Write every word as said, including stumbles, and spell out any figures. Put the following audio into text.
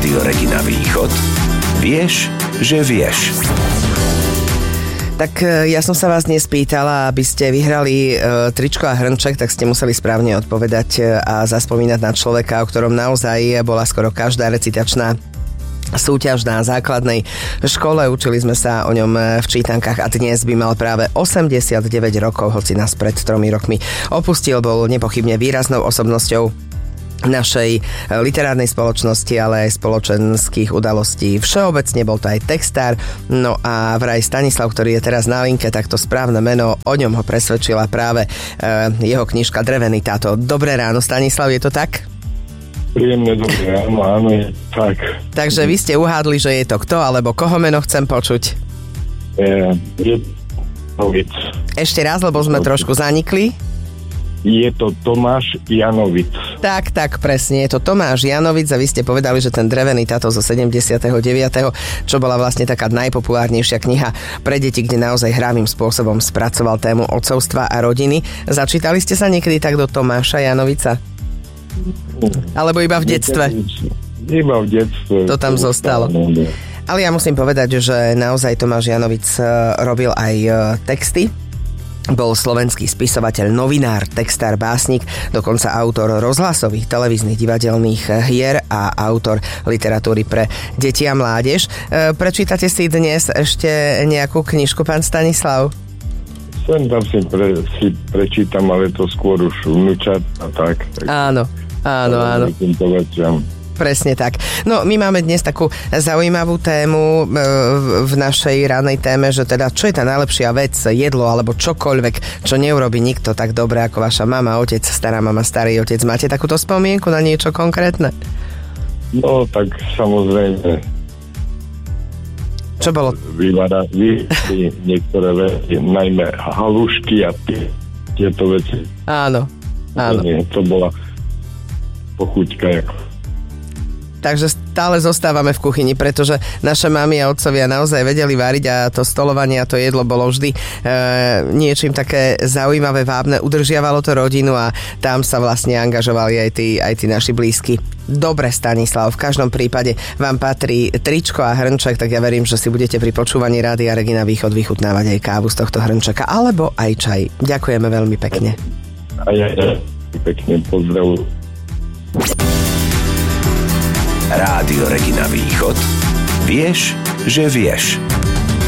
Rádio Regina Východ. Vieš, že vieš. Tak ja som sa vás dnes pýtala, aby ste vyhrali uh, tričko a hrnček, tak ste museli správne odpovedať a zaspomínať na človeka, o ktorom naozaj bola skoro každá recitačná súťaž na základnej škole. Učili sme sa o ňom v čítankách a dnes by mal práve osemdesiatdeväť rokov, hoci nás pred tromi rokmi opustil. Bol nepochybne výraznou osobnosťou našej literárnej spoločnosti, ale aj spoločenských udalostí. Všeobecne bol to aj textár. No a vraj Stanislav, ktorý je teraz na linke, tak to správne meno, o ňom ho presvedčila práve e, jeho knižka Drevený táto. Dobré ráno, Stanislav, je to tak? Príjemne dobré ráno, áno, je tak. Takže vy ste uhádli, že je to kto, alebo koho meno chcem počuť? Je, je Janovic. Ešte raz, lebo sme trošku zanikli. Je to Tomáš Janovic. Tak, tak, presne. Je to Tomáš Janovic a vy ste povedali, že ten Drevený táto zo sedemdesiatdeväť, čo bola vlastne taká najpopulárnejšia kniha pre deti, kde naozaj hravým spôsobom spracoval tému otcovstva a rodiny. Začítali ste sa niekedy tak do Tomáša Janovica? Alebo iba v detstve? Iba v detstve. To tam zostalo. Ale ja musím povedať, že naozaj Tomáš Janovic robil aj texty. Bol slovenský spisovateľ, novinár, textár, básnik, dokonca autor rozhlasových, televíznych, divadelných hier a autor literatúry pre deti a mládež. Prečítate si dnes ešte nejakú knižku, pán Stanislav? Sem tam si, pre, si prečítam, ale to skôr už vnúčat a tak. tak. Áno, áno, áno. Presne tak. No, my máme dnes takú zaujímavú tému v našej ranej téme, že teda čo je tá najlepšia vec, jedlo alebo čokoľvek, čo neurobi nikto tak dobre ako vaša mama, otec, stará mama, starý otec. Máte takúto spomienku na niečo konkrétne? No, tak samozrejme. Čo bolo? Vyvara, vy, niektoré veci, najmä halušky a tieto veci. Áno, áno. Nie, to bola pochuťka jako. Takže stále zostávame v kuchyni, pretože naše mami a otcovia naozaj vedeli variť a to stolovanie a to jedlo bolo vždy e, niečím také zaujímavé, vábne. Udržiavalo to rodinu a tam sa vlastne angažovali aj tí, aj tí naši blízky. Dobre, Stanislav, v každom prípade vám patrí tričko a hrnček, tak ja verím, že si budete pri počúvaní Rádia Regina Východ vychutnávať aj kávu z tohto hrnčeka, alebo aj čaj. Ďakujeme veľmi pekne. A ja, ja pekne pozdravujem. Rádio Regina Východ. Vieš, že vieš.